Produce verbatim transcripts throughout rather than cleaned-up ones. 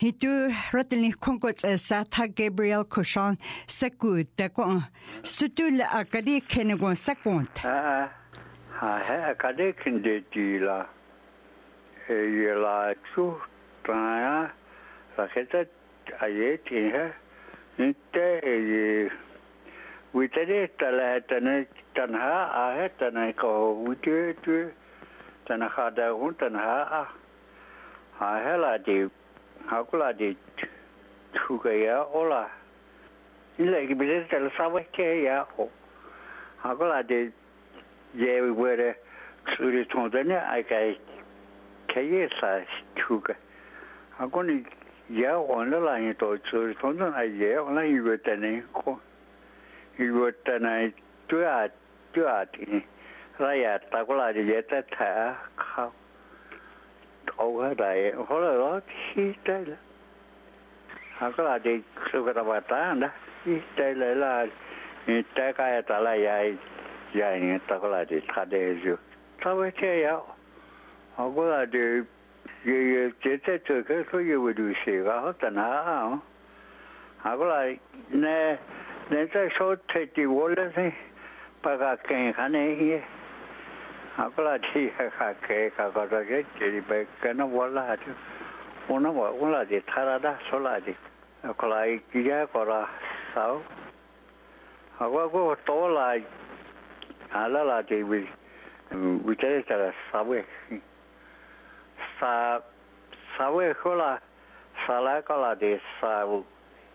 Hitu rotelni konkos Sata Gabriel Cochon Sekud Dakon Sutul Akadi Kenegon Second. Ah, ah, Akadi Kendila. You like to try a hit ayet in her. Inte we did it a let and Tanha, I had and I go with you. Tanahada Untanha. I hella did. How could I did? Tugaya Ola. You like a bit of Savakaya. How could I did? Yeah, we were to the Tondana. I got Kayasa Tuga. I'm going to yell on the line to the Tondan. I yell on you with the name. You were the night to add to add. Raya Tagola yet at her. Over there, all a lot, she's dead. How could I dig sugar about that? She's dead. In Taka at Alaya, Yang Tagola did Tadezu. Tawakaya. How could I do? You did it to her, so you would do see out and how? How could I? Nay, then I showed take the water, but I can't honey here. How could I see a cake? I got a get jelly bacon of water. One of what one of the Tarada Soladi. A collide Giacora South. I will go to like Alalati with which is a Sawe. Sa Sawe Hola Salacola de Sau.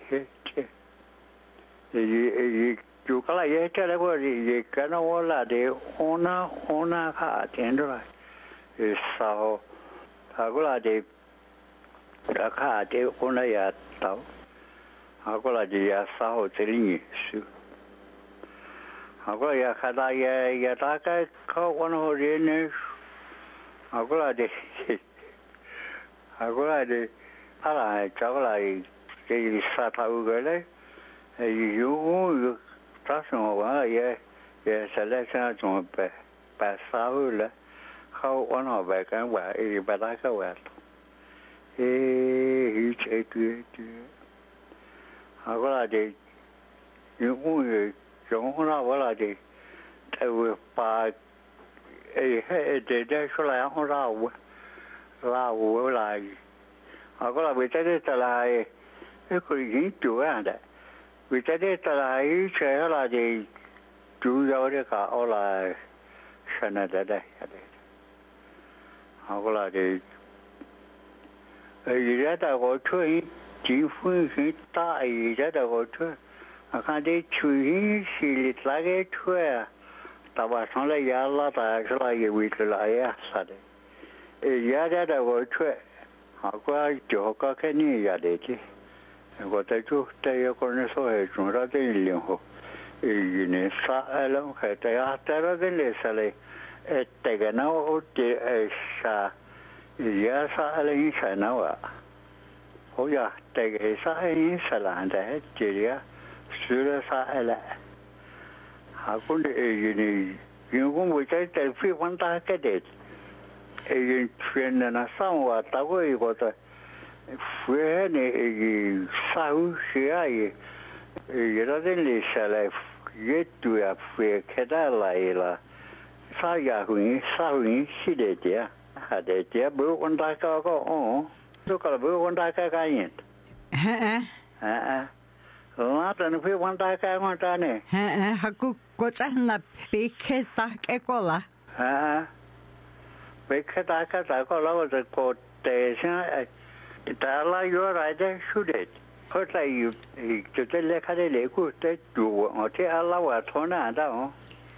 You call it a you can all de ona ona hat and is so Hagola de Raka de Onaya Tau Hagola de Yasao Telling you. Hagoya Hadaya Yataka call one of the Hagola de Hagola de Ala Chagola de Satau you. Well, yeah, yeah, selection to pass out. How one of back and where, but I go out. He checked it. How I did. You only don't know what I did. They were by a head, they actually on Lao. Lao will I. How could I be telling that I could eat to end. We did it that I share the two Yorica or like Shanada. How will I do? You had a go to different die, you had a go to. I can't do two, she lit like a twelve. That was only Yalla, actually, a week like Saturday. You had a go to. How could I joke? I can hear it. What I do, they are going to say, rather than you. In Salem, they are better than Leslie. It taken out the Sha. Yes, I know. Oh, yeah, take a sign in Saland, Julia, Sura Sala. How could you you go with it? If you want to get it, a friend and a somewhat away was a friend, a South Shire. You don't shall get to a free Kedala. Saya hui, sahui, she did, yeah. Had it, yeah, but one day go on. Look at a book one day I ain't. Eh, Uh, not and if we one day I want on it. eh, Haku got a big tak ecola. Uh, because I got I got over the quotation. It's all you're right there, shoot it. What are you to tell the Cadele good do or tell Allah what on down?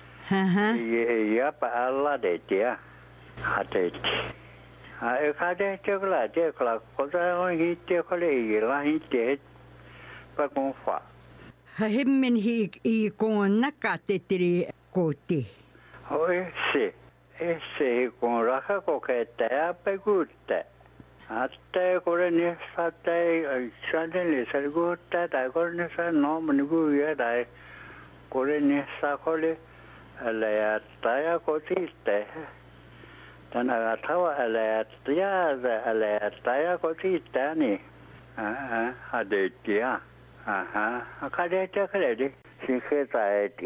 Yep, Allah did, yeah. I did. I had a chocolate, dear clock, because I only take a lady, lying dead, but on far. Him and he e go nakatitri koti. Oh, I see. I see, con raja coqueta, a good. At the Coronius, at the suddenly said good that I got no money good yet. I Coronius, Sacoli. Alea cotiste. Then I told Alea, yeah, the Alea cotistani. à à để kia à ha cái đấy chắc cái đấy đi xin khế tại thì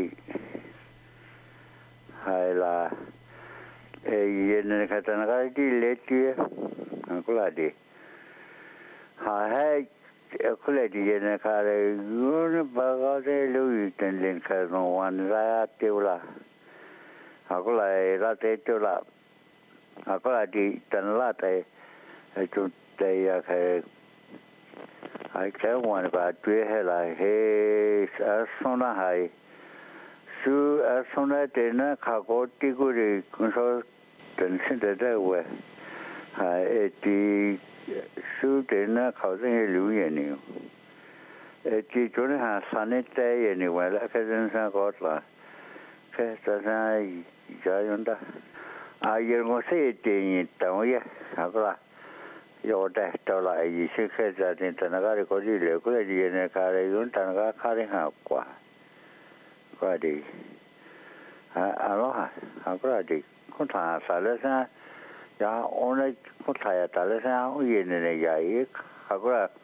hay là yên cái tên cái đi lệ kia cũng là đi hay hay cái này thì yên cái này nó bao cái lưu ý tên lên cái nó hoàn ra tiêu là cũng là ra tiêu là cũng là đi tên là tại chúng đây cái ai cái hoàn và tuy hay là hay ở sông là hay su ở sông là thì nó khá có tí cái gì cũng sao tình sinh để đây vậy hay thì su thì nó khá là lưu ý nhiều chỉ chỗ này hàng sản xuất đây nhiều vậy là cái dân sản có là cái dân sản giá như đó à giờ ngồi xe thì tao vậy hả có là yo đây tao lại gì sẽ khai ra thì tao nó cái có gì liệu cái gì này cái này chúng tao nó cái này học quá qua đi à à lo hả học cái gì con thằng sao lại sao ya ông ấy con thằng ta lại sao cái gì này vậy học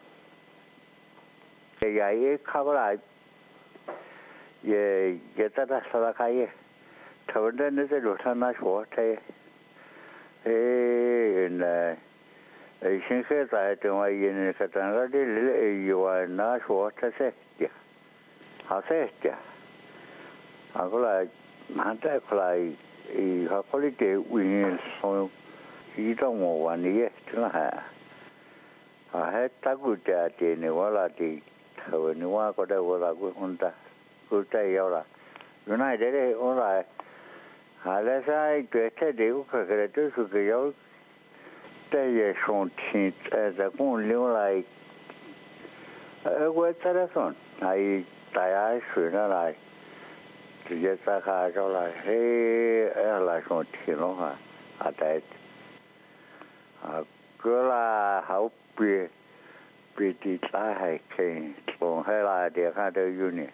cái vậy học lại ye ye ta ta sao cái thằng đó nó sẽ được thằng nào số thế ê này xin khế tại trường ngoài yên cái thằng đó đi lễ yêu nó số thế sẽ chứ họ sẽ chứ họ có lại hắn ta có lại họ có lý để uyên so ý trong mộtวันนี้ถึงละฮะhọ hết tất cả tiền nàyว่าlà thì thời nàyว่าก็ได้ว่าlà cáiคนta cáiใจyêu là cái này để đây ông lại họ lại sai cái thế điều cái cái đó là cái yêu đây là son thiên là con lưu lại ở quê ta đó son hay tại ai sửa nó lại thì giờ ta khai cho lại hey ở lại son thiên nó hả à tại à cứ là hậu bì bì đi ta hay khen còn hay là để khai được uni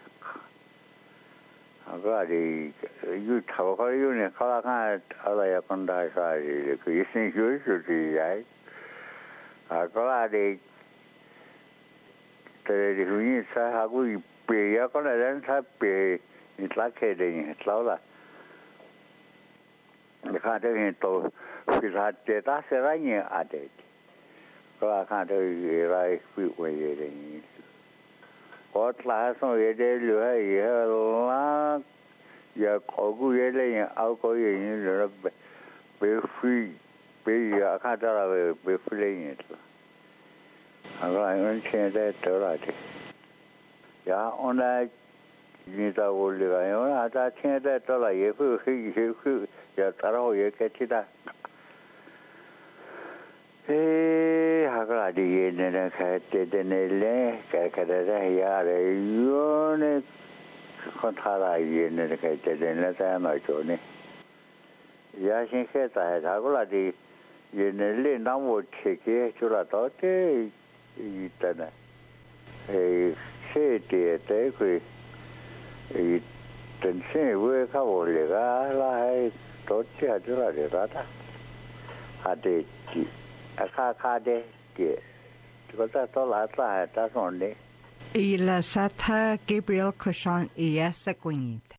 à cái là đi uni thầu cái uni khai là khai ở lại con đại sai thì cái sinh dưới rồi thì vậy à cái là đi thì thì uni sai ha cái bì á cái này đến sai bì thì lá khe đi lâu là để khai được hiện tổ vì là chế ta sẽ ra nhiều à đấy có khai được lại quy quy vậy đấy có là xong rồi để lừa gì là giờ có cái gì lên áo có gì như là bị free bị khai ra là bị free như thế à cái này chuyện đấy trở lại thì ya ông này như tao vừa nói ông là ta chuyện đấy trở lại也会会会会ya ta rồi也cái gì đó ê hắc là đi nên là cái tên này lên cái cái đó là ya rồi yo này con thà là gì nên cái tên này là nói chỗ này ya xin khế tại hắc là đi gì nên lên năm một chiếc kia chỗ là đó thế gì tên này ê xe địa thế cái ê tên xe vừa khá vô lý cả là hay tốt chứ chỗ là để đó ta à để à khá khá đấy kìa có ta to là ta ta son đấy Ila Satha Gabriel Cochon iya Sequinit.